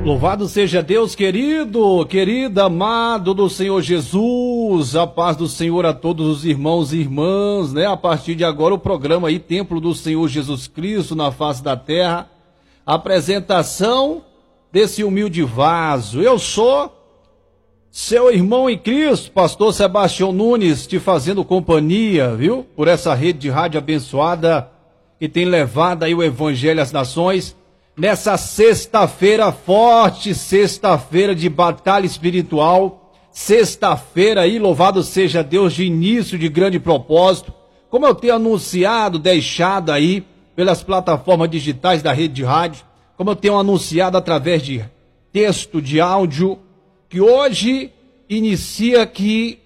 Louvado seja Deus, querido, querida, amado do Senhor Jesus, a paz do Senhor a todos os irmãos e irmãs, né? A partir de agora o programa aí, Templo do Senhor Jesus Cristo na face da terra, apresentação desse humilde vaso. Eu sou seu irmão em Cristo, pastor Sebastião Nunes, te fazendo companhia, viu? Por essa rede de rádio abençoada que tem levado aí o Evangelho às nações. Nessa sexta-feira forte, sexta-feira de batalha espiritual, sexta-feira aí, louvado seja Deus, de início de grande propósito, como eu tenho anunciado, deixado aí pelas plataformas digitais da rede de rádio, como eu tenho anunciado através de texto, de áudio, que hoje inicia aqui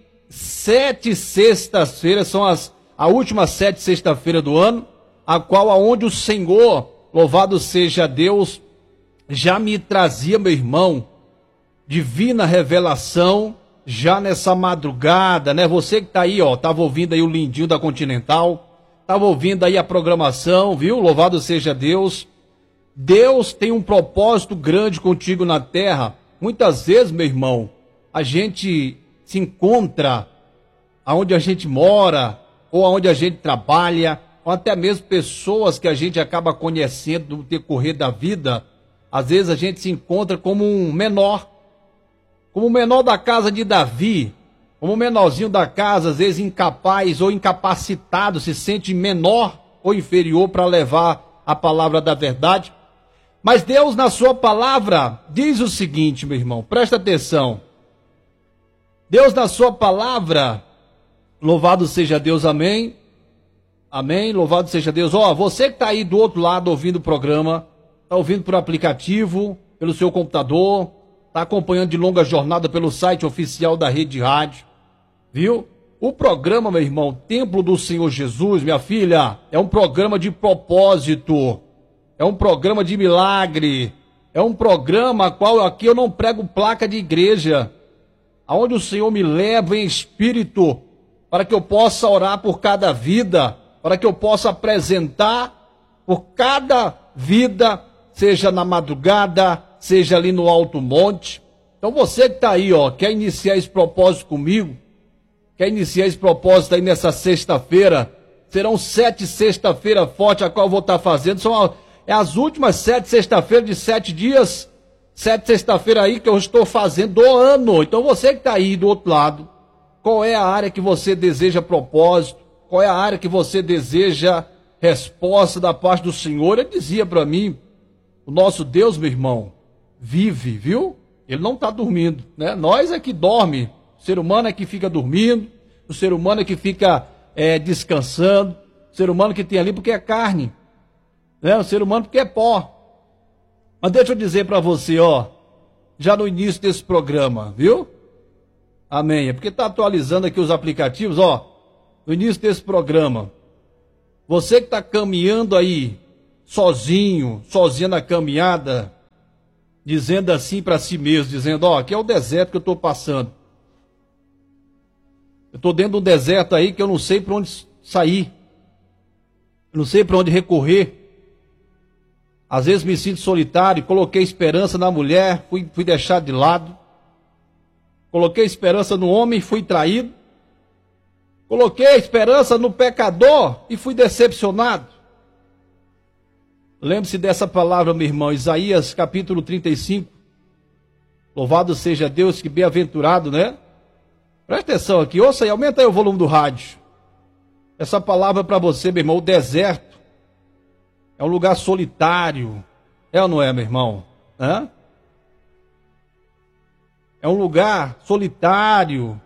7 sextas-feiras, são a última 7 sexta-feira do ano, a qual aonde o Senhor, louvado seja Deus, já me trazia, meu irmão, divina revelação, já nessa madrugada, né? Você que tá aí, ó, tava ouvindo aí o lindinho da Continental, tava ouvindo aí a programação, viu? Louvado seja Deus. Deus tem um propósito grande contigo na terra. Muitas vezes, meu irmão, a gente se encontra aonde a gente mora, ou aonde a gente trabalha, ou até mesmo pessoas que a gente acaba conhecendo no decorrer da vida. Às vezes a gente se encontra como um menor, como o menor da casa de Davi, como o menorzinho da casa, às vezes incapaz ou incapacitado, se sente menor ou inferior para levar a palavra da verdade. Mas Deus, na sua palavra, diz o seguinte, meu irmão, presta atenção. Deus, na sua palavra, louvado seja Deus, amém. Amém, louvado seja Deus. Ó, você que está aí do outro lado ouvindo o programa, está ouvindo por aplicativo, pelo seu computador, está acompanhando de longa jornada pelo site oficial da Rede de Rádio, viu? O programa, meu irmão, Templo do Senhor Jesus, minha filha, é um programa de propósito, é um programa de milagre, é um programa a qual aqui eu não prego placa de igreja, aonde o Senhor me leva em espírito, para que eu possa orar por cada vida, para que eu possa apresentar por cada vida, seja na madrugada, seja ali no alto monte. Então você que está aí, ó, quer iniciar esse propósito comigo, quer iniciar esse propósito aí nessa sexta-feira, serão 7 sexta-feira forte a qual eu vou estar fazendo, são as últimas 7 sexta-feiras de 7 dias, 7 sexta-feira aí que eu estou fazendo do ano. Então você que está aí do outro lado, qual é a área que você deseja propósito? Qual é a área que você deseja resposta da parte do Senhor? Ele dizia para mim, o nosso Deus, meu irmão, vive, viu? Ele não está dormindo, né? Nós é que dorme, o ser humano é que fica dormindo, o ser humano é que fica descansando, o ser humano que tem ali porque é carne, né? O ser humano porque é pó. Mas deixa eu dizer para você, ó, já no início desse programa, viu? Amém. É porque está atualizando aqui os aplicativos, ó. No início desse programa, você que está caminhando aí, sozinho, sozinha na caminhada, dizendo assim para si mesmo, dizendo, ó, aqui é o deserto que eu estou passando. Eu estou dentro de um deserto aí que eu não sei para onde sair, eu não sei para onde recorrer. Às vezes me sinto solitário, coloquei esperança na mulher, fui deixado de lado. Coloquei esperança no homem, fui traído. Coloquei esperança no pecador e fui decepcionado. Lembre-se dessa palavra, meu irmão, Isaías capítulo 35. Louvado seja Deus, que bem-aventurado, né? Presta atenção aqui, ouça aí, aumenta aí o volume do rádio. Essa palavra para você, meu irmão, o deserto é um lugar solitário. É ou não é, meu irmão? Hã? É um lugar solitário.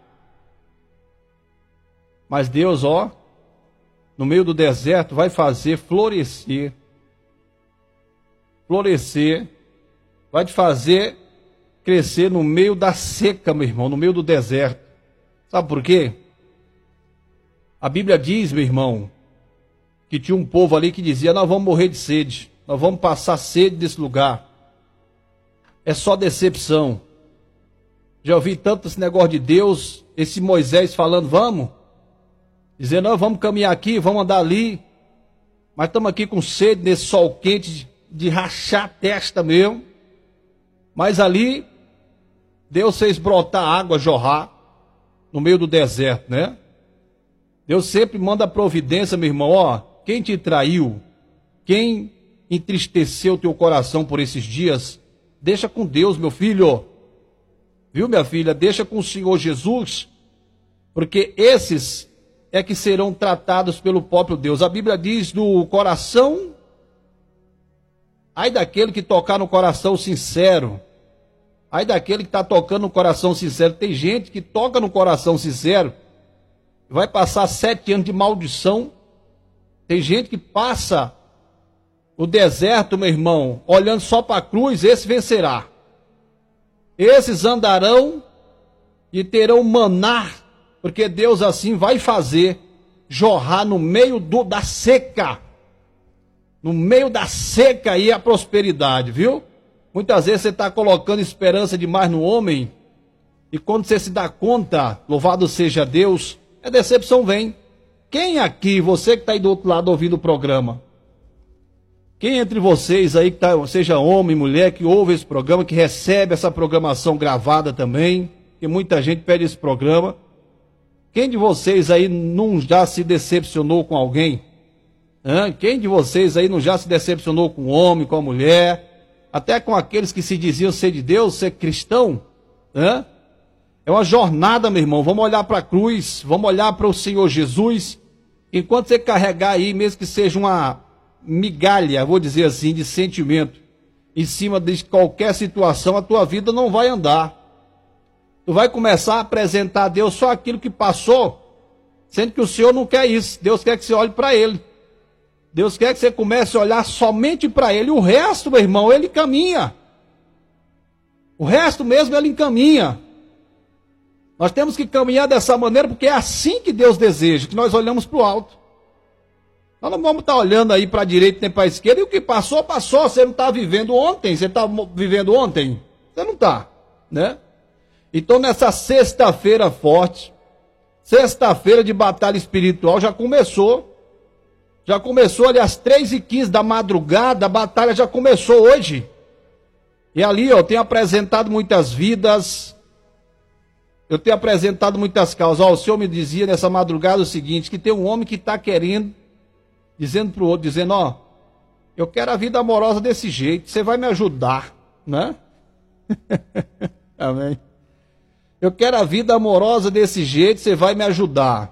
Mas Deus, ó, no meio do deserto vai fazer florescer. Florescer. Vai te fazer crescer no meio da seca, meu irmão, no meio do deserto. Sabe por quê? A Bíblia diz, meu irmão, que tinha um povo ali que dizia, nós vamos morrer de sede. Nós vamos passar sede desse lugar. É só decepção. Já ouvi tanto esse negócio de Deus, esse Moisés falando, vamos. Dizendo, não, vamos caminhar aqui, vamos andar ali. Mas estamos aqui com sede nesse sol quente de rachar a testa mesmo. Mas ali, Deus fez brotar água, jorrar, no meio do deserto, né? Deus sempre manda providência, meu irmão, ó, quem te traiu, quem entristeceu teu coração por esses dias, deixa com Deus, meu filho. Viu, minha filha? Deixa com o Senhor Jesus, porque esses é que serão tratados pelo próprio Deus. A Bíblia diz do coração, ai daquele que tocar no coração sincero, ai daquele que está tocando no coração sincero. Tem gente que toca no coração sincero, vai passar 7 anos de maldição. Tem gente que passa o deserto, meu irmão, olhando só para a cruz. Esse vencerá. Esses andarão e terão maná, porque Deus assim vai fazer jorrar no meio da seca. No meio da seca aí a prosperidade, viu? Muitas vezes você está colocando esperança demais no homem, e quando você se dá conta, louvado seja Deus, a decepção vem. Quem aqui, você que está aí do outro lado ouvindo o programa, quem entre vocês aí, que tá, seja homem, mulher, que ouve esse programa, que recebe essa programação gravada também, que muita gente pede esse programa, quem de vocês aí não já se decepcionou com alguém? Quem de vocês aí não já se decepcionou com o homem, com a mulher, até com aqueles que se diziam ser de Deus, ser cristão? É uma jornada, meu irmão. Vamos olhar para a cruz, vamos olhar para o Senhor Jesus. Enquanto você carregar aí, mesmo que seja uma migalha, vou dizer assim, de sentimento, em cima de qualquer situação, a tua vida não vai andar. Tu vai começar a apresentar a Deus só aquilo que passou, sendo que o Senhor não quer isso. Deus quer que você olhe para Ele. Deus quer que você comece a olhar somente para Ele. O resto, meu irmão, Ele caminha. O resto mesmo Ele encaminha. Nós temos que caminhar dessa maneira, porque é assim que Deus deseja, que nós olhamos para o alto. Nós não vamos estar olhando aí para a direita nem para a esquerda, e o que passou, passou. Você não está vivendo ontem, você está vivendo ontem? Você não está, né? Então nessa sexta-feira forte, sexta-feira de batalha espiritual, já começou ali às 3h15 da madrugada, a batalha já começou hoje. E ali, eu tenho apresentado muitas vidas, eu tenho apresentado muitas causas. O Senhor me dizia nessa madrugada o seguinte, que tem um homem que está querendo, dizendo para o outro, dizendo, eu quero a vida amorosa desse jeito, você vai me ajudar, né? Amém. Eu quero a vida amorosa desse jeito, você vai me ajudar.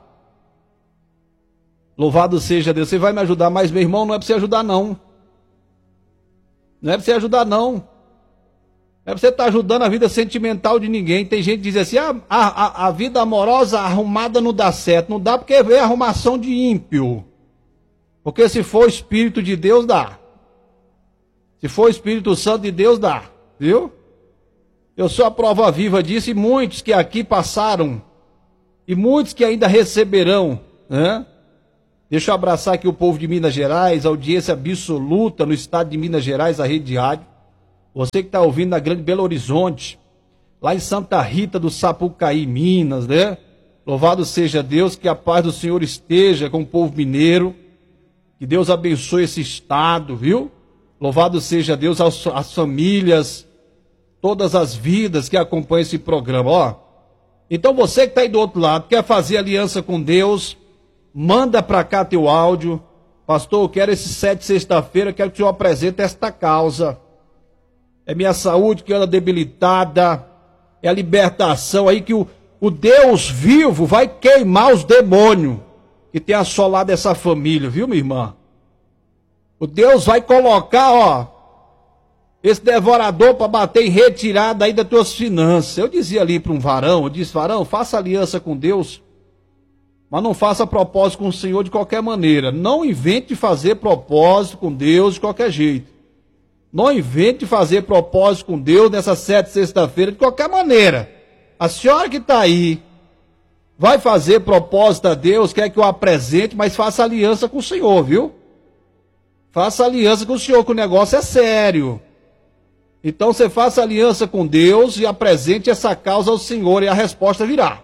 Louvado seja Deus, você vai me ajudar, mas meu irmão, não é para você ajudar não. Não é para você ajudar não. Não é para você estar ajudando a vida sentimental de ninguém. Tem gente que diz assim, a vida amorosa arrumada não dá certo. Não dá porque vem a arrumação de ímpio. Porque se for o Espírito de Deus, dá. Se for o Espírito Santo de Deus, dá. Viu? Eu sou a prova viva disso, e muitos que aqui passaram, e muitos que ainda receberão, né? Deixa eu abraçar aqui o povo de Minas Gerais, audiência absoluta no estado de Minas Gerais, a rede de rádio. Você que está ouvindo na Grande Belo Horizonte, lá em Santa Rita do Sapucaí, Minas, né? Louvado seja Deus, que a paz do Senhor esteja com o povo mineiro, que Deus abençoe esse estado, viu? Louvado seja Deus, as famílias, todas as vidas que acompanham esse programa, Então você que está aí do outro lado, quer fazer aliança com Deus, manda para cá teu áudio. Pastor, eu quero esse 7 sexta-feira, quero que o senhor apresente esta causa. É minha saúde que anda debilitada, é a libertação aí que o Deus vivo vai queimar os demônios que tem assolado essa família, viu, minha irmã? O Deus vai colocar, esse devorador para bater em retirada aí das tuas finanças. Eu dizia ali para um varão, eu disse, varão, faça aliança com Deus, mas não faça propósito com o Senhor de qualquer maneira. Não invente fazer propósito com Deus de qualquer jeito. Não invente fazer propósito com Deus nessa 7 sexta-feira de qualquer maneira. A senhora que está aí, vai fazer propósito a Deus, quer que eu apresente, mas faça aliança com o Senhor, viu? Faça aliança com o Senhor, que o negócio é sério. Então você faça aliança com Deus e apresente essa causa ao Senhor e a resposta virá.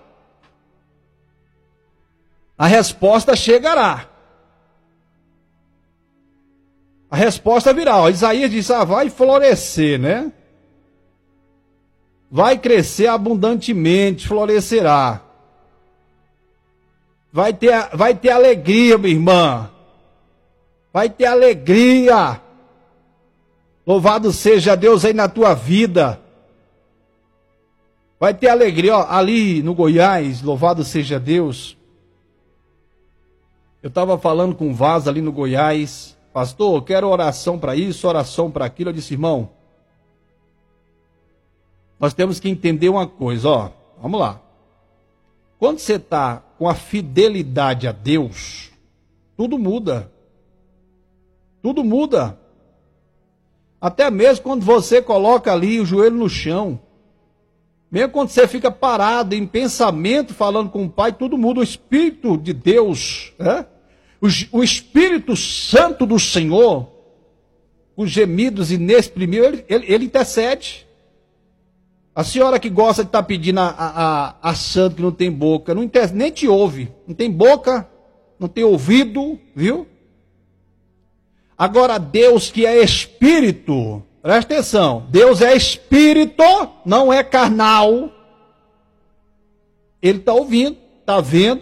A resposta chegará. A resposta virá. Isaías disse, vai florescer, né? vai crescer abundantemente, florescerá. Vai ter alegria, minha irmã. Vai ter alegria. Louvado seja Deus aí na tua vida. Vai ter alegria, ó, ali no Goiás, louvado seja Deus. Eu estava falando com o Vaz ali no Goiás. Pastor, eu quero oração para isso, oração para aquilo. Eu disse, irmão, nós temos que entender uma coisa, ó. Vamos lá. Quando você está com a fidelidade a Deus, tudo muda. Tudo muda. Até mesmo quando você coloca ali o joelho no chão. Mesmo quando você fica parado em pensamento, falando com o Pai, tudo muda. O Espírito de Deus, né? O Espírito Santo do Senhor, os gemidos inexprimíveis, ele intercede. A senhora que gosta de estar pedindo a santo que não tem boca, não interessa, nem te ouve. Não tem boca, não tem ouvido, viu? Agora, Deus que é Espírito, presta atenção, Deus é Espírito, não é carnal. Ele está ouvindo, está vendo,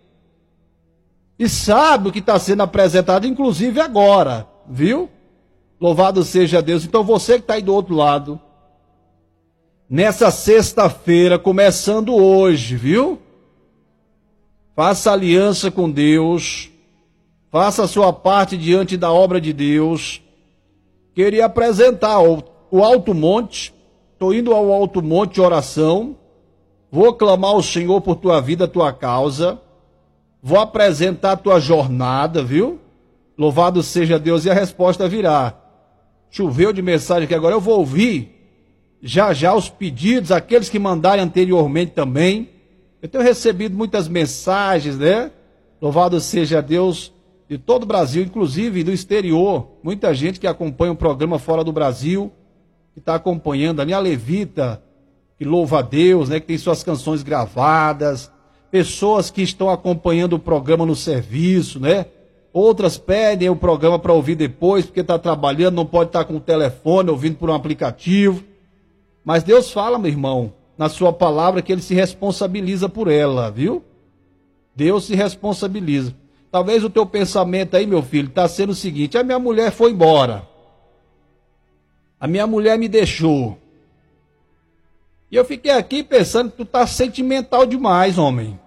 e sabe o que está sendo apresentado, inclusive agora, viu? Louvado seja Deus. Então você que está aí do outro lado, nessa sexta-feira, começando hoje, viu? Faça aliança com Deus, faça a sua parte diante da obra de Deus. Queria apresentar o Alto Monte, estou indo ao Alto Monte de oração, vou clamar ao Senhor por tua vida, tua causa, vou apresentar a tua jornada, viu? Louvado seja Deus, e a resposta virá. Choveu de mensagem aqui agora, eu vou ouvir já os pedidos, aqueles que mandarem anteriormente também. Eu tenho recebido muitas mensagens, né? Louvado seja Deus, de todo o Brasil, inclusive do exterior. Muita gente que acompanha o programa fora do Brasil, que está acompanhando ali, a Levita, que louva a Deus, né? Que tem suas canções gravadas. Pessoas que estão acompanhando o programa no serviço, né? Outras pedem o programa para ouvir depois, porque está trabalhando, não pode estar com o telefone, ouvindo por um aplicativo. Mas Deus fala, meu irmão, na sua palavra, que Ele se responsabiliza por ela, viu? Deus se responsabiliza. Talvez o teu pensamento aí, meu filho, está sendo o seguinte: a minha mulher foi embora. A minha mulher me deixou. E eu fiquei aqui pensando que tu está sentimental demais, homem.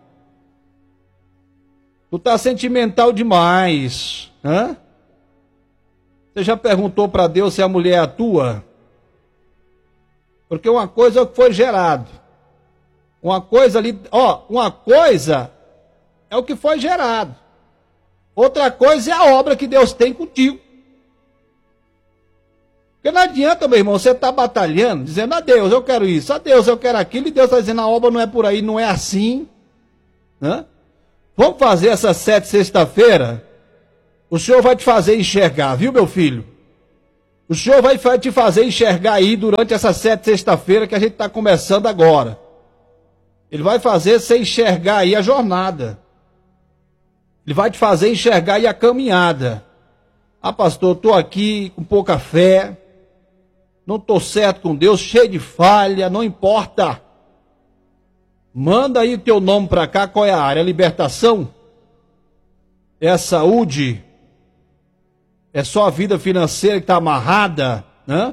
Tu está sentimental demais. Hã? Você já perguntou para Deus se a mulher é a tua? Porque uma coisa é o que foi gerado. Uma coisa ali, ó, uma coisa é o que foi gerado. Outra coisa é a obra que Deus tem contigo. Porque não adianta, meu irmão, você está batalhando, dizendo a Deus, eu quero isso, a Deus, eu quero aquilo, e Deus está dizendo, a obra não é por aí, não é assim. Né? Vamos fazer essa sexta-feira? O Senhor vai te fazer enxergar, viu, meu filho? O Senhor vai te fazer enxergar aí durante essa sexta-feira que a gente está começando agora. Ele vai fazer você enxergar aí a jornada. Ele vai te fazer enxergar aí a caminhada. Ah, pastor, estou aqui com pouca fé, não estou certo com Deus, cheio de falha, não importa. Manda aí o teu nome para cá, qual é a área? É libertação? É a saúde? É só a vida financeira que está amarrada? Né?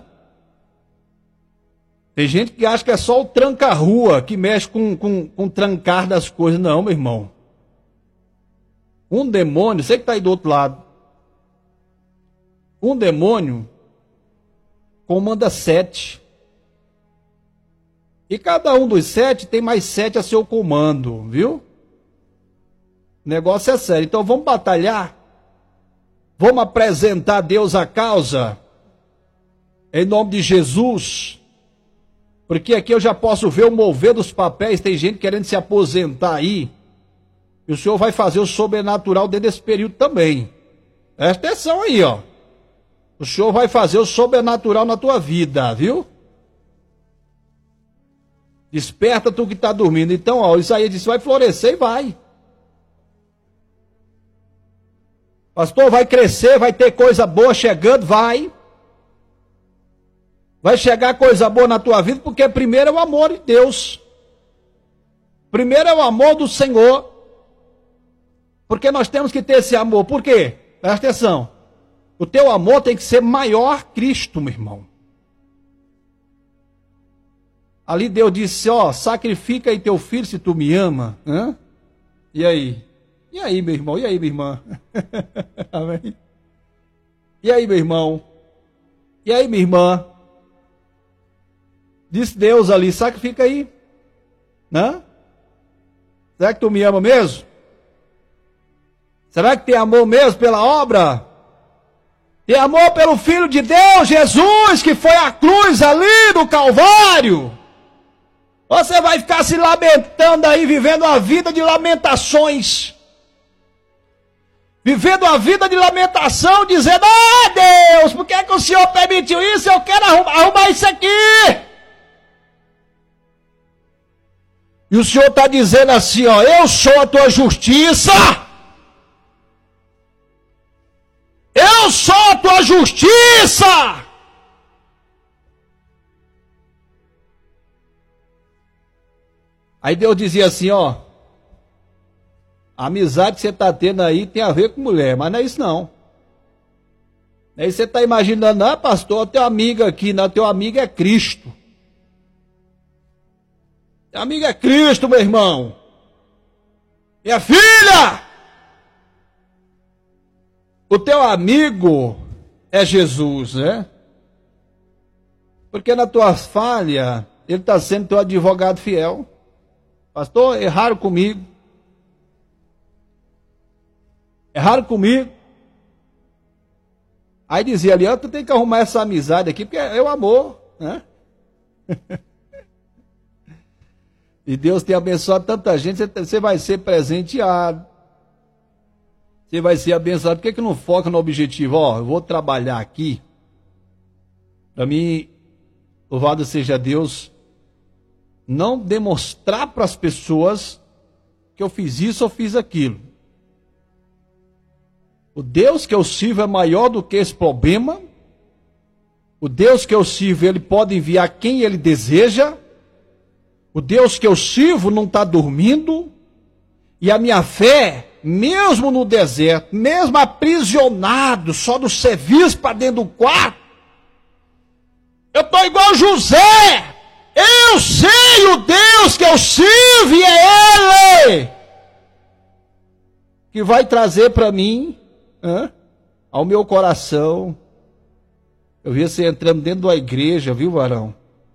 Tem gente que acha que é só o tranca-rua que mexe com o trancar das coisas. Não, meu irmão. Um demônio, você que está aí do outro lado, um demônio comanda 7. E cada um dos 7 tem mais 7 a seu comando, viu? O negócio é sério. Então vamos batalhar. Vamos apresentar a Deus a causa. Em nome de Jesus. Porque aqui eu já posso ver o mover dos papéis. Tem gente querendo se aposentar aí. E o Senhor vai fazer o sobrenatural dentro desse período também. Presta atenção aí, ó. O Senhor vai fazer o sobrenatural na tua vida, viu? Desperta tu que está dormindo. Então, ó, Isaías disse, vai florescer e vai. Pastor, vai crescer, vai ter coisa boa chegando, vai. Vai chegar coisa boa na tua vida, porque primeiro é o amor de Deus. Primeiro é o amor do Senhor. Porque nós temos que ter esse amor. Por quê? Presta atenção. O teu amor tem que ser maior Cristo, meu irmão. Ali Deus disse, ó, sacrifica aí teu filho se tu me ama. Hã? E aí? E aí, meu irmão? E aí, minha irmã? Amém? E aí, meu irmão? E aí, minha irmã? Disse Deus ali, sacrifica aí. Né? Será que tu me ama mesmo? Será que tem amor mesmo pela obra? Tem amor pelo Filho de Deus, Jesus, que foi à cruz ali do Calvário? Você vai ficar se lamentando aí, vivendo a vida de lamentações. Vivendo a vida de lamentação, dizendo, ah, Deus, por que o Senhor permitiu isso? Eu quero arrumar isso aqui. E o Senhor está dizendo assim, ó, eu sou a tua justiça. Eu sou a tua justiça. Aí Deus dizia assim, ó, a amizade que você está tendo aí tem a ver com mulher, mas não é isso não. Aí você está imaginando, ah, pastor, teu amigo aqui, não, teu amigo é Cristo. Teu amigo é Cristo, meu irmão. Minha filha! O teu amigo é Jesus, né? Porque na tua falha, ele está sendo teu advogado fiel. Pastor, erraram comigo. Erraram comigo. Aí dizia ali, ó, tu tem que arrumar essa amizade aqui, porque é o amor, né? E Deus tem abençoado tanta gente, você vai ser presenteado. Você vai ser abençoado. Por que não foca no objetivo? Ó, eu vou trabalhar aqui. Para mim, louvado seja Deus, não demonstrar para as pessoas que eu fiz isso ou fiz aquilo. O Deus que eu sirvo é maior do que esse problema. O Deus que eu sirvo, ele pode enviar quem ele deseja. O Deus que eu sirvo não está dormindo. E a minha fé, mesmo no deserto, mesmo aprisionado, só do serviço para dentro do quarto, eu estou igual José. Eu sei o Deus que eu sirvo e é Ele que vai trazer para mim, ao meu coração. Eu vi você entrando dentro da igreja, viu, varão?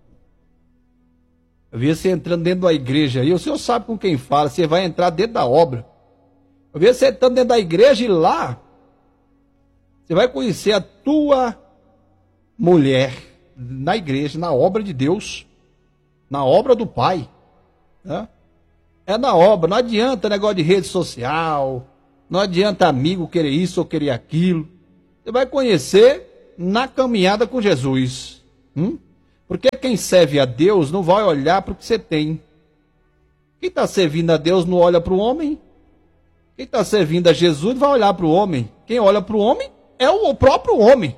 Eu vi você entrando dentro da igreja e o senhor sabe com quem fala, você vai entrar dentro da obra. Eu vi você entrando dentro da igreja e lá você vai conhecer a tua mulher na igreja, na obra de Deus. Na obra do Pai. Né? É na obra, não adianta negócio de rede social, não adianta amigo querer isso ou querer aquilo. Você vai conhecer na caminhada com Jesus. Porque quem serve a Deus não vai olhar para o que você tem. Quem está servindo a Deus não olha para o homem. Quem está servindo a Jesus vai olhar para o homem. Quem olha para o homem é o próprio homem.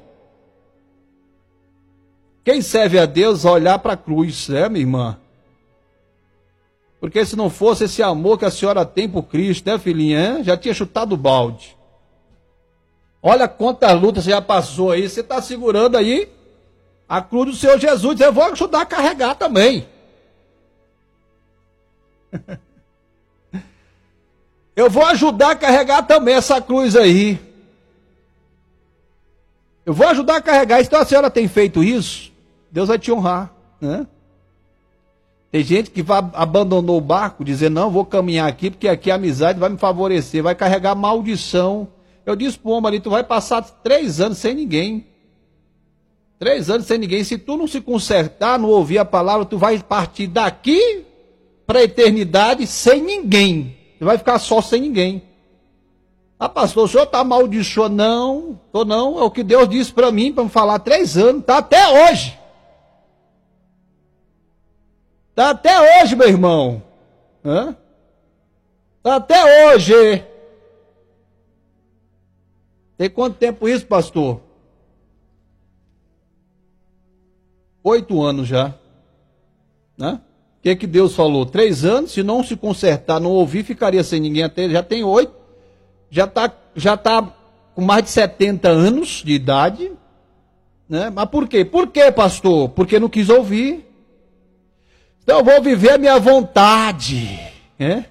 Quem serve a Deus vai olhar para a cruz, minha irmã? Porque se não fosse esse amor que a senhora tem por Cristo, né, filhinha? Já tinha chutado o balde. Olha quantas lutas você já passou aí. Você está segurando aí a cruz do Senhor Jesus. Eu vou ajudar a carregar também. Eu vou ajudar a carregar também essa cruz aí. Eu vou ajudar a carregar. Então a senhora tem feito isso, Deus vai te honrar, né? Tem gente que abandonou o barco, dizendo, não, vou caminhar aqui, porque aqui a amizade vai me favorecer, vai carregar maldição. Eu disse pro homem ali, tu vai passar 3 anos sem ninguém. 3 anos sem ninguém. Se tu não se consertar, não ouvir a palavra, tu vai partir daqui para a eternidade sem ninguém. Você vai ficar só sem ninguém. Ah, pastor, o senhor está amaldiçoando? Não, tô não. É o que Deus disse para mim, para me falar 3 anos. Tá até hoje. Tá até hoje, meu irmão. Tá até hoje. Tem quanto tempo isso, pastor? 8 anos já. Né? O que Deus falou? 3 anos, se não se consertar, não ouvir, ficaria sem ninguém até. Já tem 8, já tá com mais de 70 anos de idade. Né? Mas por quê? Por quê, pastor? Porque não quis ouvir. Então eu vou viver a minha vontade. Né?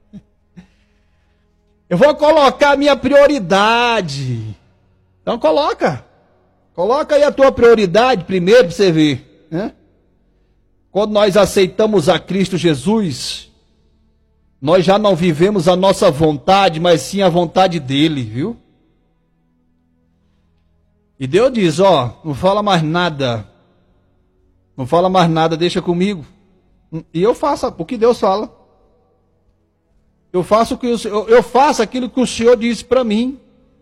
Eu vou colocar a minha prioridade. Então coloca aí a tua prioridade primeiro para você ver. Né? Quando nós aceitamos a Cristo Jesus, nós já não vivemos a nossa vontade, mas sim a vontade dele, viu? E Deus diz, ó, não fala mais nada. Não fala mais nada, deixa comigo. E eu faço o que Deus fala. Eu faço aquilo que o Senhor disse para mim.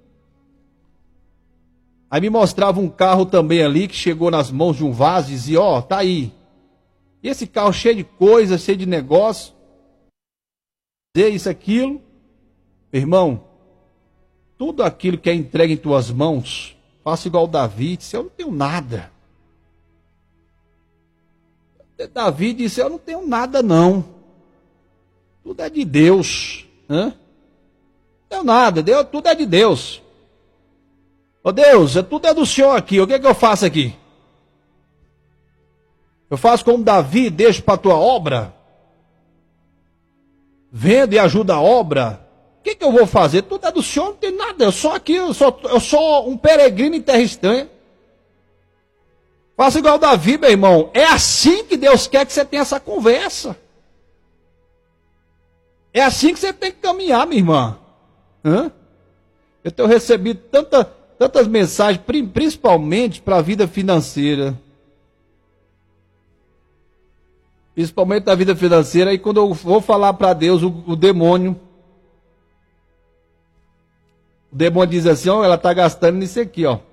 Aí me mostrava um carro também ali, que chegou nas mãos de um vaso e dizia, ó, tá aí. E esse carro cheio de coisas, cheio de negócio. Isso, aquilo. Irmão, tudo aquilo que é entregue em tuas mãos, faça igual Davi, disse, eu não tenho nada. Davi disse, eu não tenho nada não. Tudo é de Deus. Não tenho nada, tudo é de Deus. Ô Deus, tudo é do Senhor aqui, o que eu faço aqui? Eu faço como Davi, deixo para a tua obra? Vendo e ajuda a obra? O que eu vou fazer? Tudo é do Senhor, não tem nada, eu sou um peregrino em terra estranha. Faça igual Davi, meu irmão. É assim que Deus quer que você tenha essa conversa. É assim que você tem que caminhar, minha irmã. Eu tenho recebido tantas mensagens, principalmente para a vida financeira. Principalmente da vida financeira. E quando eu vou falar para Deus, o demônio diz assim, ó, ela está gastando nisso aqui, ó.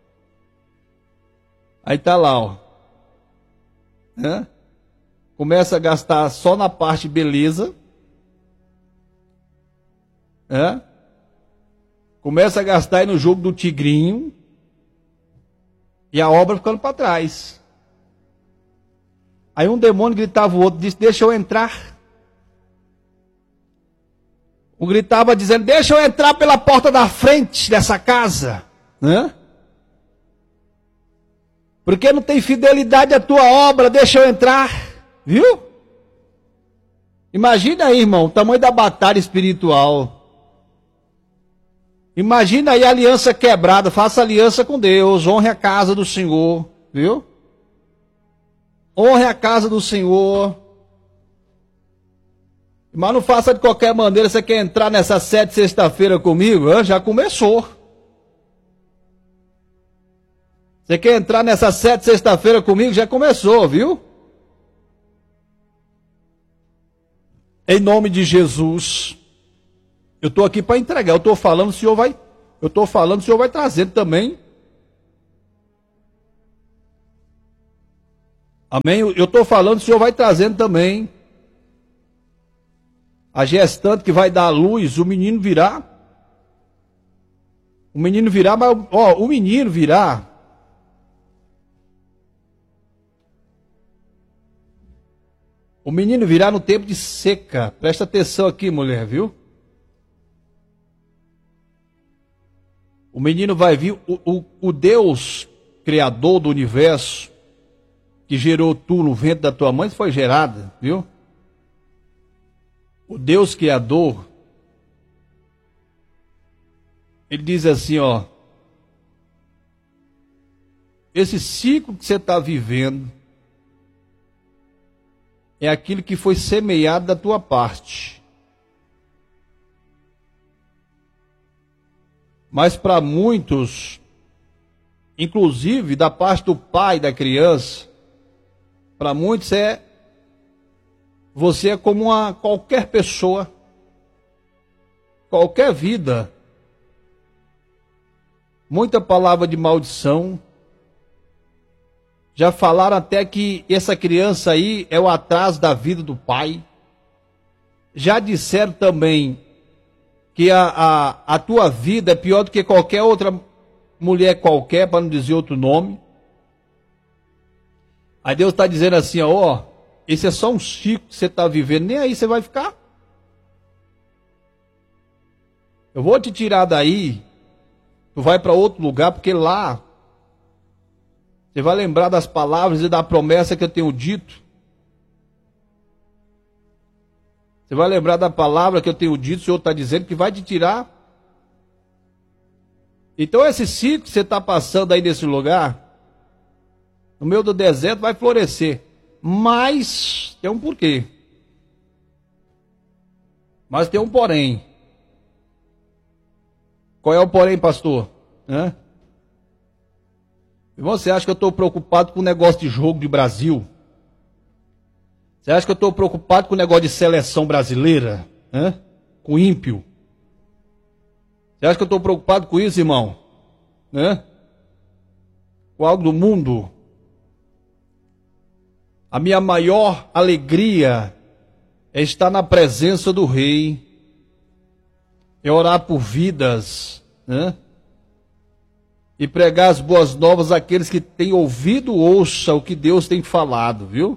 Aí tá lá, ó. Começa a gastar só na parte beleza. Começa a gastar aí no jogo do tigrinho. E a obra ficando para trás. Aí um demônio gritava, o outro disse, deixa eu entrar. Um gritava dizendo, deixa eu entrar pela porta da frente dessa casa. Porque não tem fidelidade à tua obra, deixa eu entrar. Viu? Imagina aí, irmão, o tamanho da batalha espiritual. Imagina aí a aliança quebrada, faça aliança com Deus, honre a casa do Senhor, viu? Honre a casa do Senhor. Mas não faça de qualquer maneira, você quer entrar nessa 7 sexta-feira comigo? Já começou. Você quer entrar nessa 7 sexta-feira comigo? Já começou, viu? Em nome de Jesus. Eu estou aqui para entregar. Eu estou falando, o Senhor vai trazendo também. Amém? Eu estou falando, o Senhor vai trazendo também. A gestante que vai dar a luz, o menino virá. O menino virá, mas o menino virá. O menino virá no tempo de seca. Presta atenção aqui, mulher, viu? O menino vai vir, o Deus criador do universo, que gerou tu no ventre da tua mãe, foi gerada, viu? O Deus criador, ele diz assim, ó, esse ciclo que você está vivendo é aquilo que foi semeado da tua parte. Mas para muitos, inclusive da parte do pai da criança, para muitos você é como qualquer pessoa, qualquer vida. Muita palavra de maldição. Já falaram até que essa criança aí é o atraso da vida do pai. Já disseram também que a tua vida é pior do que qualquer outra mulher qualquer, para não dizer outro nome. Aí Deus está dizendo assim, ó, esse é só um ciclo que você está vivendo, nem aí você vai ficar. Eu vou te tirar daí, tu vai para outro lugar, porque lá você vai lembrar das palavras e da promessa que eu tenho dito. Você vai lembrar da palavra que eu tenho dito, o Senhor está dizendo que vai te tirar. Então esse ciclo que você está passando aí nesse lugar, no meio do deserto, vai florescer. Mas tem um porquê. Mas tem um porém. Qual é o porém, pastor? Irmão, você acha que eu estou preocupado com o negócio de jogo de Brasil? Você acha que eu estou preocupado com o negócio de seleção brasileira? Com ímpio? Você acha que eu estou preocupado com isso, irmão? Com algo do mundo? A minha maior alegria é estar na presença do Rei, é orar por vidas, e pregar as boas novas àqueles que têm ouvido, ouça o que Deus tem falado, viu?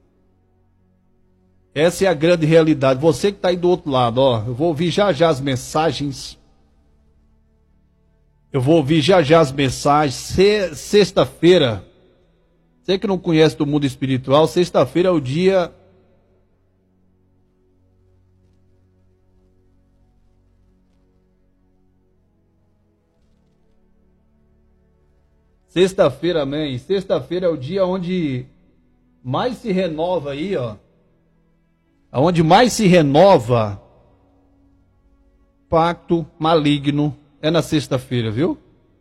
Essa é a grande realidade. Você que está aí do outro lado, ó, eu vou ouvir já já as mensagens. Sexta-feira, você que não conhece do mundo espiritual, sexta-feira é o dia... Sexta-feira, amém. Sexta-feira é o dia onde mais se renova aí, ó. Onde mais se renova pacto maligno é na sexta-feira, viu?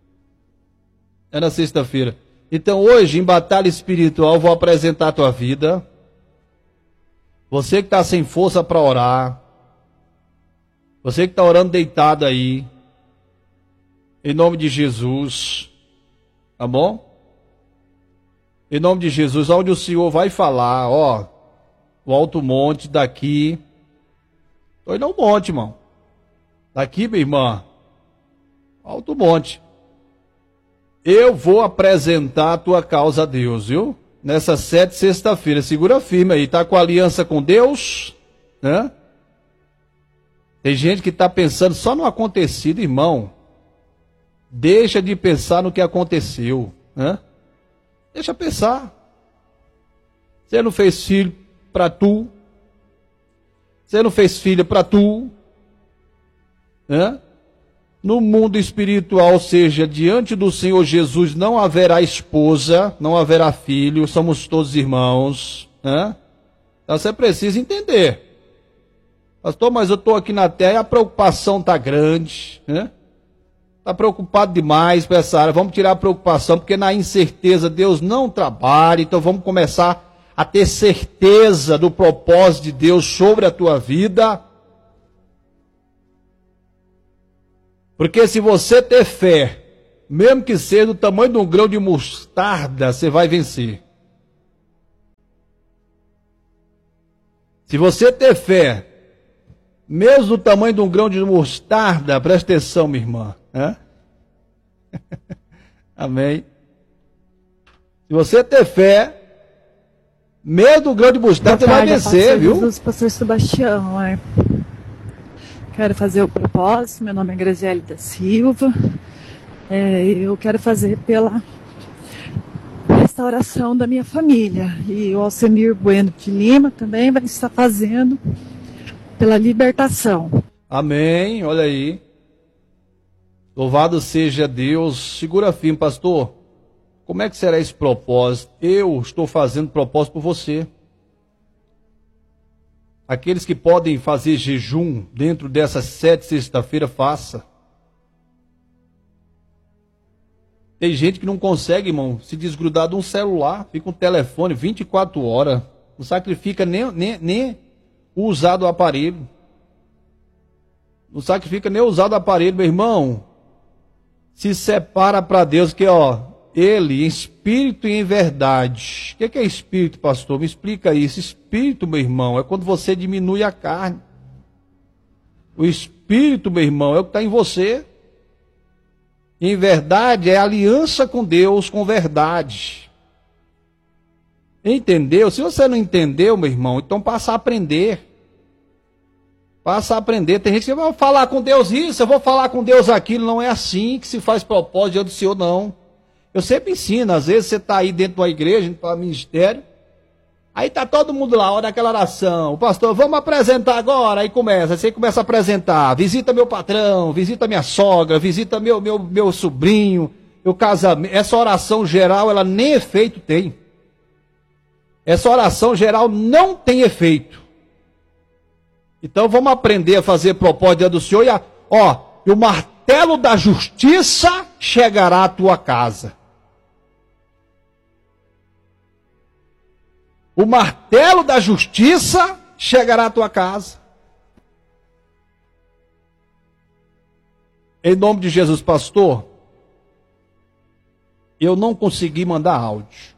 É na sexta-feira. Então hoje, em batalha espiritual, vou apresentar a tua vida. Você que está sem força para orar. Você que está orando deitado aí. Em nome de Jesus. Tá bom? Em nome de Jesus, onde o Senhor vai falar, ó. O alto monte daqui. Tô indo ao monte, irmão. Daqui, minha irmã. Alto monte. Eu vou apresentar a tua causa a Deus, viu? Nessa sexta-feira. Segura firme aí. Tá com aliança com Deus? Tem gente que tá pensando só no acontecido, irmão. Deixa de pensar no que aconteceu. Deixa pensar. Você não fez filho para tu. Você não fez filha para tu. No mundo espiritual, ou seja, diante do Senhor Jesus não haverá esposa, não haverá filho, somos todos irmãos. Então você precisa entender. Pastor, mas eu estou aqui na terra e a preocupação está grande. Está preocupado demais com essa área. Vamos tirar a preocupação, porque na incerteza Deus não trabalha. Então vamos começar a ter certeza do propósito de Deus sobre a tua vida. Porque se você ter fé, mesmo que seja do tamanho de um grão de mostarda, você vai vencer. Se você ter fé, mesmo do tamanho de um grão de mostarda, presta atenção, minha irmã. Amém. Se você ter fé, mesmo do grão de mostarda, você vai vencer, viu? Jesus, pastor Sebastião, quero fazer o propósito. Meu nome é Graziele da Silva. Eu quero fazer pela restauração da minha família. E o Alcemir Bueno de Lima também vai estar fazendo pela libertação. Amém, olha aí. Louvado seja Deus. Segura firme, pastor. Como é que será esse propósito? Eu estou fazendo propósito por você. Aqueles que podem fazer jejum dentro dessas 7 sexta-feira, faça. Tem gente que não consegue, irmão, se desgrudar de um celular, fica um telefone 24 horas, não sacrifica nem o usado aparelho. Não sacrifica nem o usado aparelho, meu irmão. Se separa para Deus, que Ele, em espírito e em verdade. O que é espírito, pastor? Me explica isso. Espírito, meu irmão, é quando você diminui a carne. O espírito, meu irmão, é o que está em você. Em verdade, é aliança com Deus, com verdade. Entendeu? Se você não entendeu, meu irmão, então passa a aprender. Passa a aprender. Tem gente que vai falar com Deus isso, eu vou falar com Deus aquilo. Não é assim que se faz propósito diante do Senhor, não. Eu sempre ensino, às vezes você está aí dentro de uma igreja, dentro do ministério, aí está todo mundo lá, hora daquela oração, o pastor, vamos apresentar agora, aí você começa a apresentar, visita meu patrão, visita minha sogra, visita meu sobrinho, meu casamento. Essa oração geral, ela nem efeito tem. Essa oração geral não tem efeito. Então vamos aprender a fazer propósito diante do Senhor e o martelo da justiça chegará à tua casa. O martelo da justiça chegará à tua casa. Em nome de Jesus, pastor, eu não consegui mandar áudio.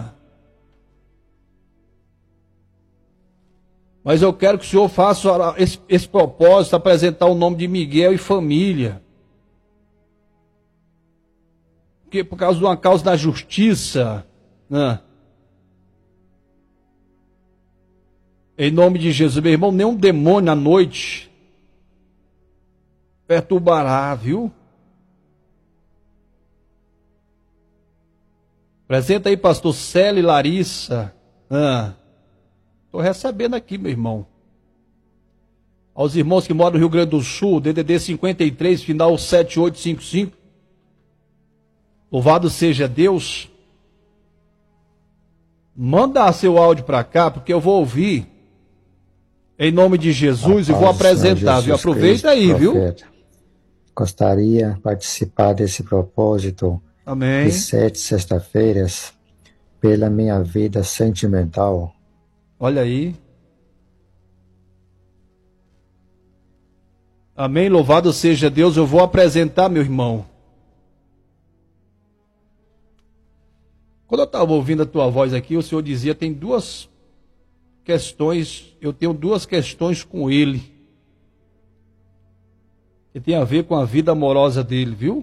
Mas eu quero que o senhor faça esse propósito, apresentar o nome de Miguel e família. Porque por causa de uma causa da justiça, em nome de Jesus, meu irmão, nenhum demônio à noite perturbará, viu? Apresenta aí, pastor Célio e Larissa. Estou recebendo aqui, meu irmão. Aos irmãos que moram no Rio Grande do Sul, DDD 53, final 7855. Louvado seja Deus. Manda seu áudio para cá, porque eu vou ouvir. Em nome de Jesus, e vou apresentar, viu? Aproveita aí, profeta, viu? Gostaria de participar desse propósito. Amém. De 7 sexta-feiras, pela minha vida sentimental. Olha aí. Amém, louvado seja Deus. Eu vou apresentar, meu irmão. Quando eu estava ouvindo a tua voz aqui, o Senhor dizia, tem duas questões, eu tenho duas questões com ele. Que tem a ver com a vida amorosa dele, viu?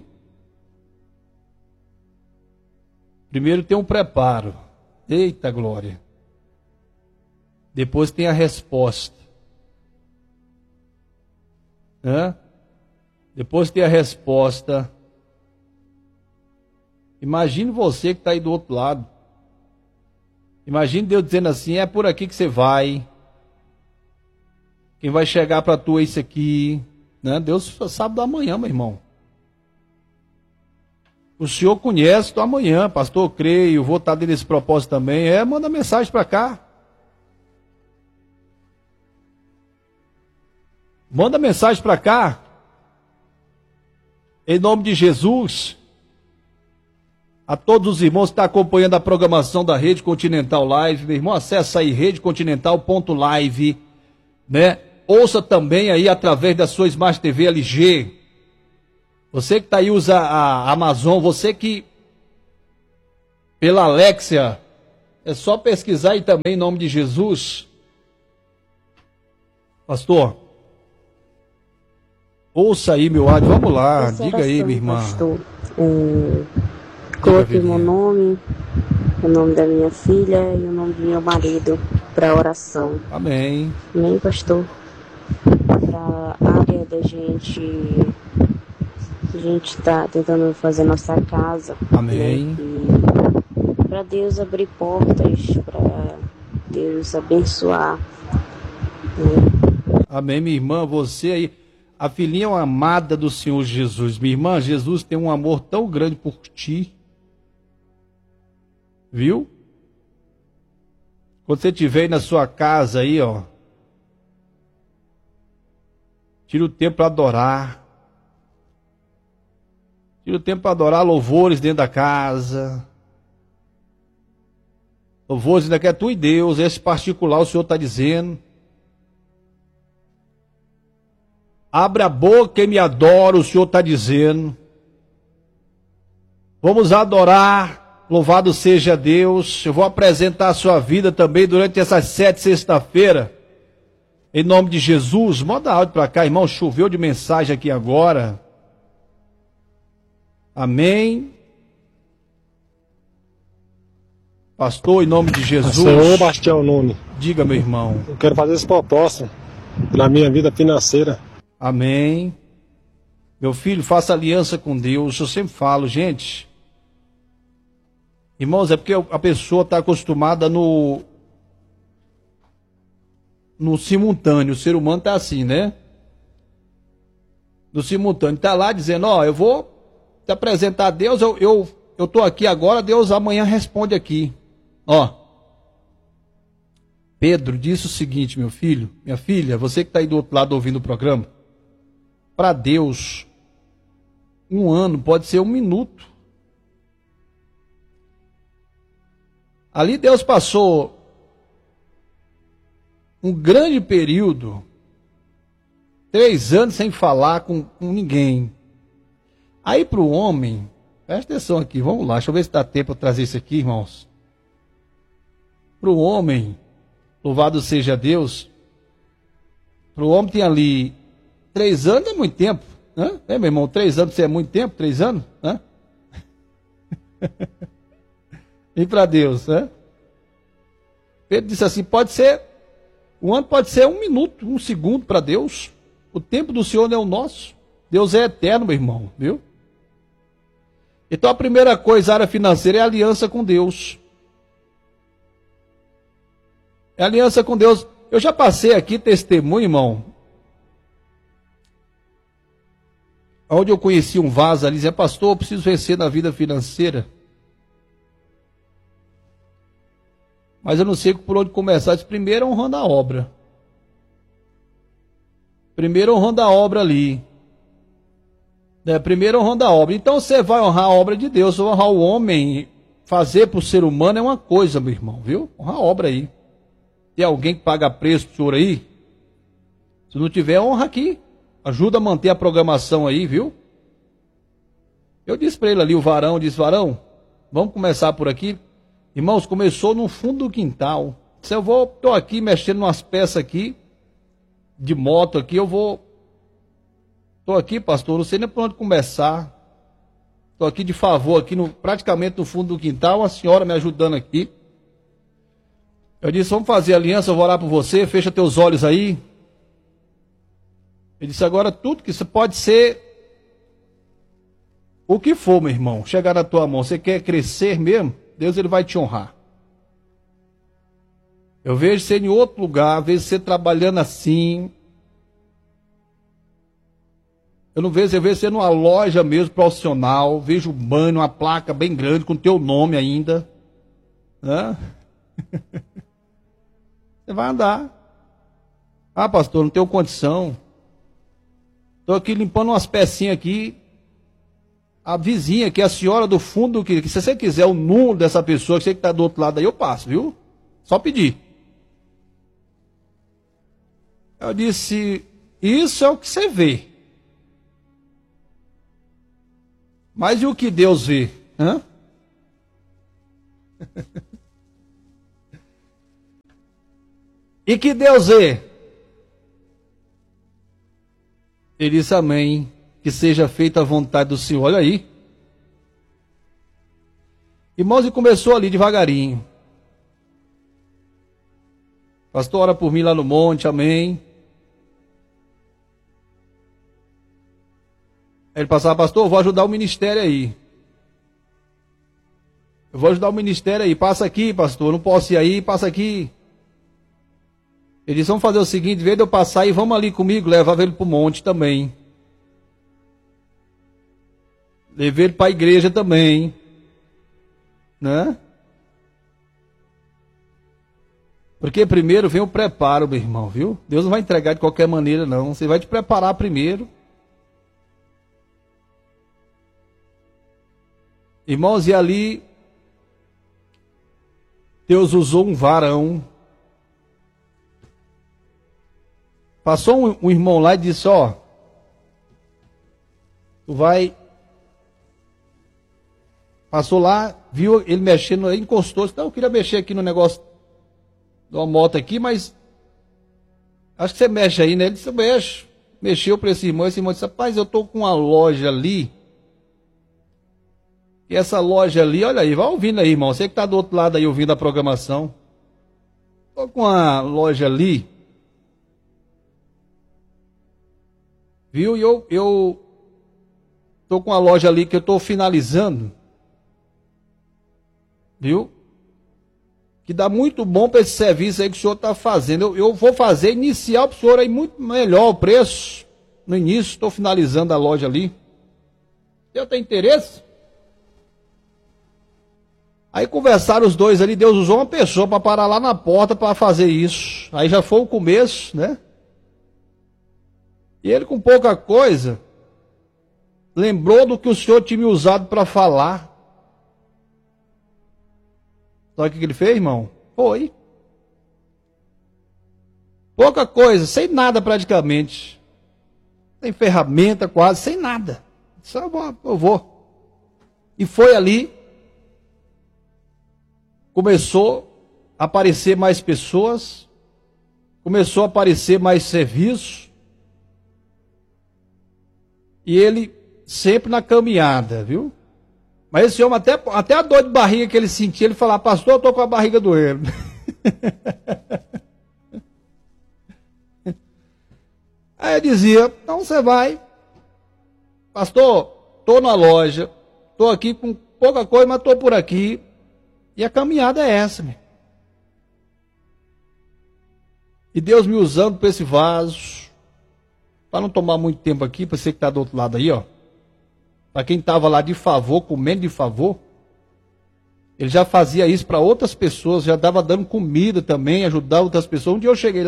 Primeiro tem um preparo. Eita glória. Depois tem a resposta. Depois tem a resposta. Imagine você que está aí do outro lado. Imagine Deus dizendo assim, é por aqui que você vai. Quem vai chegar para tu é isso aqui. Deus sabe do amanhã, meu irmão. O senhor conhece do amanhã, pastor, eu creio, vou estar dentro desse propósito também. Manda mensagem para cá. Manda mensagem para cá. Em nome de Jesus. A todos os irmãos que estão acompanhando a programação da Rede Continental Live, meu irmão, acessa aí redecontinental.live, Ouça também aí através da sua Smart TV LG. Você que está aí usa a Amazon, você que pela Alexia, é só pesquisar aí também em nome de Jesus. Pastor, ouça aí meu áudio, vamos lá, diga aí, minha irmã. Pastor, coloquei meu nome, o nome da minha filha e o nome do meu marido para oração. Amém. Amém, pastor. Para a área da gente, a gente está tentando fazer nossa casa. Amém. Para Deus abrir portas, para Deus abençoar. Amém, minha irmã, você aí, a filhinha é uma amada do Senhor Jesus. Minha irmã, Jesus tem um amor tão grande por ti. Viu? Quando você estiver aí na sua casa aí, tira o tempo para adorar. Tira o tempo para adorar, louvores dentro da casa. Louvores ainda que é tu e Deus, esse particular o Senhor está dizendo. Abre a boca e me adora, o Senhor está dizendo. Vamos adorar, louvado seja Deus. Eu vou apresentar a sua vida também durante essas 7 sexta-feiras. Em nome de Jesus, manda áudio para cá, irmão, choveu de mensagem aqui agora. Amém. Pastor, em nome de Jesus. Senhor Bastião Nunes, Diga, meu irmão. eu quero fazer esse propósito na minha vida financeira. Amém. Meu filho, faça aliança com Deus. Eu sempre falo, gente. Irmãos, é porque a pessoa está acostumada no simultâneo. O ser humano está assim, né? No simultâneo. Está lá dizendo, ó, eu vou te apresentar a Deus, eu estou aqui agora, Deus amanhã responde aqui. Ó. Pedro disse o seguinte, meu filho, minha filha, você que está aí do outro lado ouvindo o programa, para Deus, um ano pode ser um minuto. Ali Deus passou um grande período, 3 anos sem falar com ninguém. Aí para o homem, presta atenção aqui, vamos lá, deixa eu ver se dá tempo para trazer isso aqui, irmãos. Para o homem, louvado seja Deus, para o homem tem ali 3 anos é muito tempo, né? É, meu irmão, 3 anos é muito tempo, 3 anos, né? E para Deus, né? Pedro disse assim, um ano pode ser 1 minuto, 1 segundo para Deus. O tempo do Senhor não é o nosso. Deus é eterno, meu irmão, viu? Então a primeira coisa, área financeira, é a aliança com Deus. É a aliança com Deus. Eu já passei aqui testemunho, irmão, onde eu conheci um vaso ali, dizia, pastor, eu preciso vencer na vida financeira. Mas eu não sei por onde começar. Disse, primeiro honrando a obra. Primeiro honrando a obra ali. Primeiro honrando a obra. Então você vai honrar a obra de Deus, honrar o homem, fazer para o ser humano é uma coisa, meu irmão, viu? Honrar a obra aí. Tem alguém que paga preço pro senhor aí? Se não tiver, honra aqui. Ajuda a manter a programação aí, viu? Eu disse para ele ali, o varão, disse, varão, vamos começar por aqui. Irmãos, começou no fundo do quintal. Se eu estou aqui mexendo umas peças aqui, de moto aqui, estou aqui, pastor, não sei nem por onde começar. Estou aqui de favor, aqui praticamente no fundo do quintal, uma senhora me ajudando aqui. Eu disse, vamos fazer aliança, eu vou orar por você, fecha teus olhos aí. Ele disse, agora tudo que isso pode ser o que for, meu irmão, chegar na tua mão. Você quer crescer mesmo? Deus ele vai te honrar. Eu vejo você em outro lugar, vejo você trabalhando assim. Eu vejo você numa loja mesmo profissional, vejo um banner, uma placa bem grande com teu nome ainda. Né? Você vai andar. Ah, pastor, não tenho condição. Estou aqui limpando umas pecinhas aqui. A vizinha, que é a senhora do fundo, que se você quiser o número dessa pessoa, que você que está do outro lado aí, eu passo, viu? Só pedir. Eu disse, isso é o que você vê. Mas e o que Deus vê? Hã? E que Deus vê? Ele disse amém. Que seja feita a vontade do Senhor. Olha aí. Irmãos, e começou ali devagarinho. Pastor, ora por mim lá no monte, amém. Ele passava, pastor, eu vou ajudar o ministério aí. Eu vou ajudar o ministério aí. Passa aqui, pastor, não posso ir aí, passa aqui. Ele disse, vamos fazer o seguinte, em vez de eu passar aí, vamos ali comigo, levava ele para o monte também. Levei ele para a igreja também. Né? Porque primeiro vem o preparo, meu irmão, viu? Deus não vai entregar de qualquer maneira, não. Você vai te preparar primeiro. Irmãos, e ali Deus usou um varão. Passou um irmão lá e disse, ó, tu vai... Passou lá, viu ele mexendo, encostou, disse, não, eu queria mexer aqui no negócio de uma moto aqui, mas acho que você mexe aí, né? Ele disse, mexe. Mexeu para esse irmão disse, rapaz, eu estou com uma loja ali, E essa loja ali, olha aí, vai ouvindo aí, irmão. Você que está do outro lado aí ouvindo a programação. Estou com a loja ali. Viu? E eu estou com a loja ali que eu estou finalizando. Viu? Que dá muito bom para esse serviço aí que o senhor está fazendo. Eu vou fazer inicial para o senhor aí muito melhor o preço. No início, estou finalizando a loja ali. Eu tenho interesse? Aí conversaram os dois ali, Deus usou uma pessoa para parar lá na porta para fazer isso. Aí já foi o começo, né? E ele com pouca coisa, lembrou do que o senhor tinha me usado para falar. Sabe o que ele fez, irmão? Foi. Pouca coisa, sem nada praticamente. Sem ferramenta quase, sem nada. Só eu vou. E foi ali. Começou a aparecer mais pessoas. Começou a aparecer mais serviço. E ele sempre na caminhada, viu? Mas esse homem, até a dor de barriga que ele sentia, ele falava, pastor, eu estou com a barriga doendo. Aí eu dizia, então você vai. Pastor, estou na loja, estou aqui com pouca coisa, mas estou por aqui. E a caminhada é essa, meu. E Deus me usando para esse vaso. Para não tomar muito tempo aqui, para você que está do outro lado aí, ó. Para quem estava lá de favor, comendo de favor, ele já fazia isso para outras pessoas, já estava dando comida também, ajudava outras pessoas. Um dia eu cheguei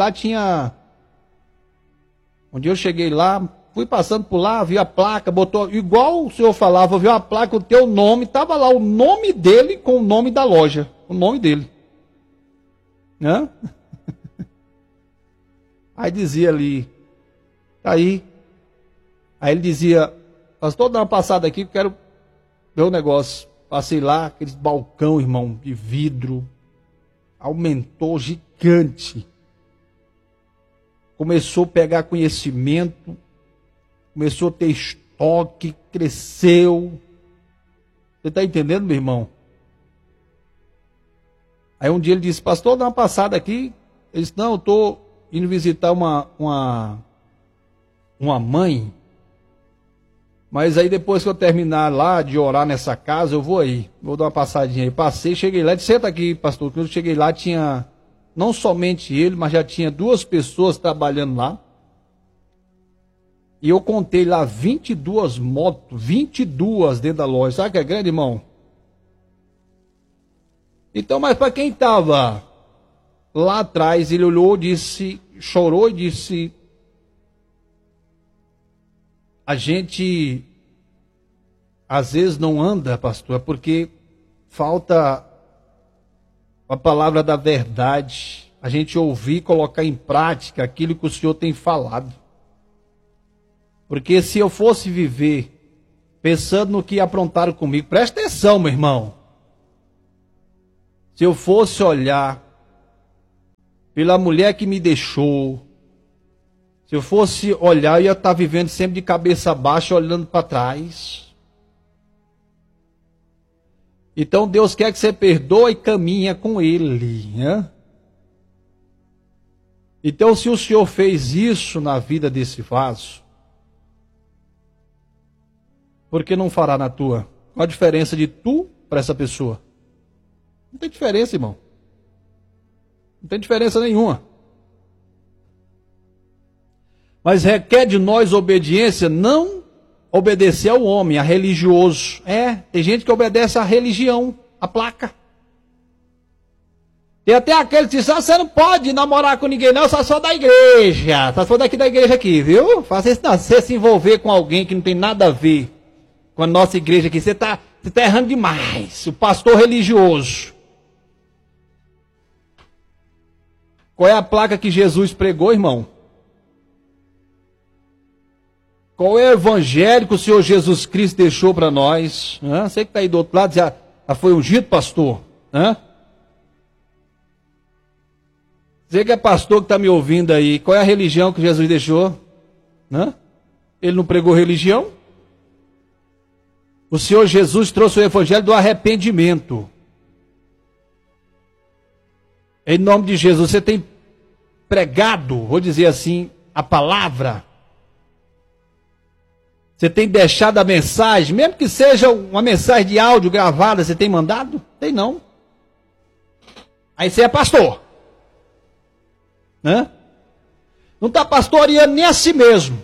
lá, fui passando por lá, vi a placa, botou, igual o senhor falava, viu a placa, o teu nome, estava lá o nome dele com o nome da loja, o nome dele. Né? Aí dizia ali, tá aí. Aí ele dizia, pastor, dá uma passada aqui, quero ver o negócio. Passei lá, aqueles balcão, irmão, de vidro, aumentou gigante. Começou a pegar conhecimento, começou a ter estoque, cresceu. Você está entendendo, meu irmão? Aí um dia ele disse, pastor, dá uma passada aqui. Ele disse, não, eu estou indo visitar uma mãe, mas aí depois que eu terminar lá de orar nessa casa, eu vou aí, vou dar uma passadinha aí. Passei, cheguei lá, disse, senta aqui, pastor. Quando eu cheguei lá, tinha não somente ele, mas já tinha 2 pessoas trabalhando lá. E eu contei lá 22 motos, 22 dentro da loja. Sabe que é grande, irmão? Então, mas para quem estava lá atrás, ele olhou, disse, chorou e disse, a gente às vezes não anda, pastor, porque falta a palavra da verdade, a gente ouvir e colocar em prática aquilo que o Senhor tem falado. Porque se eu fosse viver pensando no que aprontaram comigo, presta atenção, meu irmão. Se eu fosse olhar pela mulher que me deixou, se eu fosse olhar, eu ia estar vivendo sempre de cabeça baixa, olhando para trás. Então Deus quer que você perdoe e caminha com Ele, né? Então se o Senhor fez isso na vida desse vaso, por que não fará na tua? Qual a diferença de tu para essa pessoa? Não tem diferença, irmão. Não tem diferença nenhuma. Mas requer de nós obediência, não obedecer ao homem, a religioso. Tem gente que obedece à religião, à placa. Tem até aquele que diz, você não pode namorar com ninguém não, só da igreja. Só daqui da igreja aqui, viu? Faça isso não. Você se envolver com alguém que não tem nada a ver com a nossa igreja aqui, você tá errando demais. O pastor religioso. Qual é a placa que Jesus pregou, irmão? Qual é o evangelho que o Senhor Jesus Cristo deixou para nós? Você que está aí do outro lado, já foi ungido, pastor? Você que é pastor que está me ouvindo aí, qual é a religião que Jesus deixou? Ele não pregou religião? O Senhor Jesus trouxe o evangelho do arrependimento. Em nome de Jesus, você tem pregado, vou dizer assim, a palavra. Você tem deixado a mensagem, mesmo que seja uma mensagem de áudio gravada, você tem mandado? Tem não. Aí você é pastor. Né? Não está pastoreando nem a si mesmo.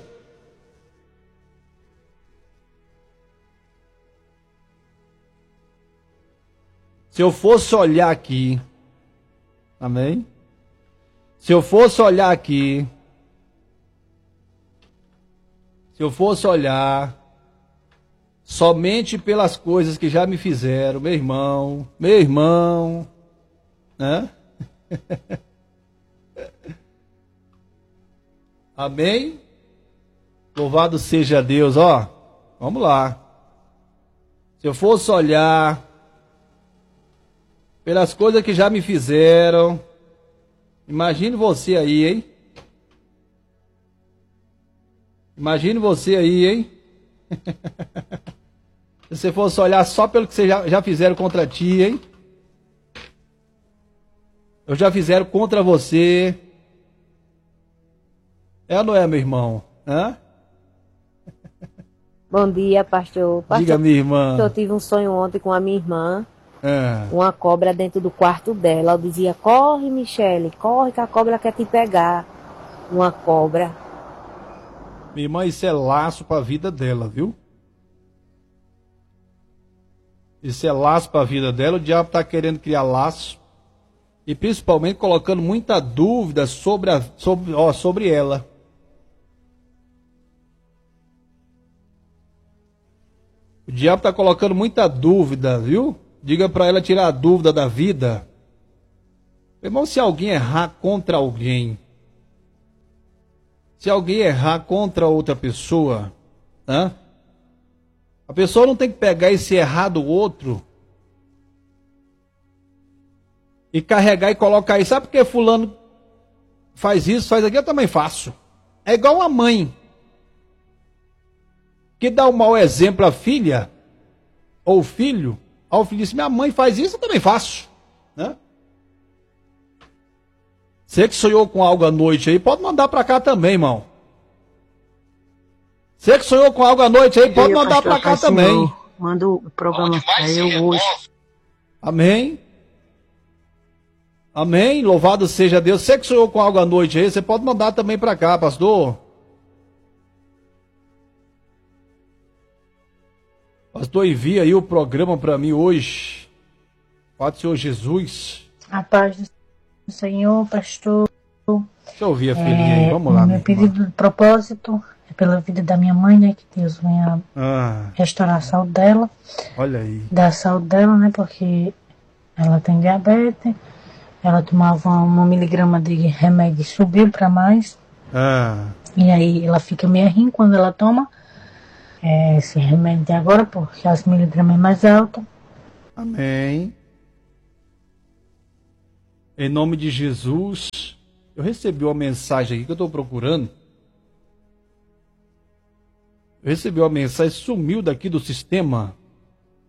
Se eu fosse olhar aqui, amém? Se eu fosse olhar aqui, se eu fosse olhar somente pelas coisas que já me fizeram, meu irmão, né? Amém? Louvado seja Deus, ó. Vamos lá. Se eu fosse olhar pelas coisas que já me fizeram, imagine você aí, hein? Imagine você aí, hein? Se você fosse olhar só pelo que vocês já fizeram contra ti, hein? Ou já fizeram contra você. É ou não é, meu irmão? Hã? Bom dia, pastor. Diga, minha irmã. Eu tive um sonho ontem com a minha irmã. É. Uma cobra dentro do quarto dela. Eu dizia, corre, Michele, corre que a cobra quer te pegar. Uma cobra. Minha irmã, isso é laço para a vida dela, viu? Isso é laço para a vida dela. O diabo está querendo criar laço. E principalmente colocando muita dúvida sobre ela. O diabo está colocando muita dúvida, viu? Diga para ela tirar a dúvida da vida. Irmão, se alguém errar contra alguém, se alguém errar contra outra pessoa, né? A pessoa não tem que pegar esse errar do outro e carregar e colocar aí. Sabe por que fulano faz isso, faz aquilo? Eu também faço. É igual uma mãe que dá um mau exemplo à filha ou filho. Aí o filho diz, minha mãe faz isso, eu também faço. Né? Você que sonhou com algo à noite aí, pode mandar para cá também, irmão. Você que sonhou com algo à noite aí, pode mandar para cá também. Manda o programa para eu hoje. Amém. Amém. Louvado seja Deus. Você que sonhou com algo à noite aí, você pode mandar também para cá, pastor. Pastor, envia aí o programa para mim hoje. Pode Senhor Jesus. A paz do Senhor, pastor. Deixa eu ouvir a filhinha aí. Vamos lá. Meu pedido de propósito é pela vida da minha mãe, né? Que Deus venha restaurar a saúde dela. Olha aí. Dar a saúde dela, né? Porque ela tem diabetes. Ela tomava 1 miligrama de remédio e subiu para mais. E aí ela fica meio ruim quando ela toma esse remédio de agora, porque as miligramas é mais alta. Amém. Em nome de Jesus, eu recebi uma mensagem aqui que eu estou procurando. Eu recebi uma mensagem, sumiu daqui do sistema.